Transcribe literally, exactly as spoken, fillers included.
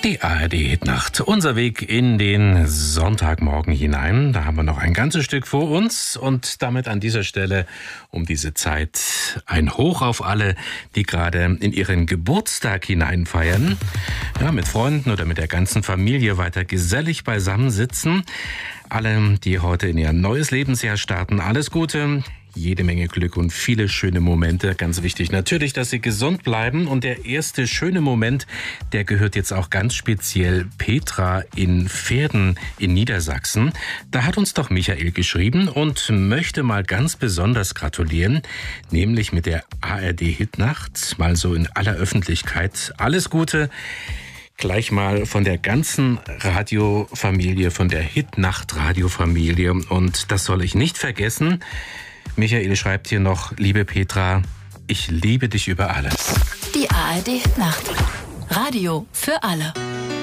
Die A R D-Hitnacht, unser Weg in den Sonntagmorgen hinein. Da haben wir noch ein ganzes Stück vor uns und damit an dieser Stelle um diese Zeit ein Hoch auf alle, die gerade in ihren Geburtstag hineinfeiern. Ja, mit Freunden oder mit der ganzen Familie weiter gesellig beisammensitzen. Alle, die heute in ihr neues Lebensjahr starten, alles Gute. Jede Menge Glück und viele schöne Momente. Ganz wichtig natürlich, dass Sie gesund bleiben. Und der erste schöne Moment, der gehört jetzt auch ganz speziell Petra in Verden in Niedersachsen. Da hat uns doch Michael geschrieben und möchte mal ganz besonders gratulieren, nämlich mit der A R D-Hitnacht, mal so in aller Öffentlichkeit. Alles Gute. Gleich mal von der ganzen Radiofamilie, von der Hitnacht-Radiofamilie. Und das soll ich nicht vergessen. Michael schreibt hier noch, liebe Petra, ich liebe dich über alles. Die A R D-Hitnacht. Radio für alle.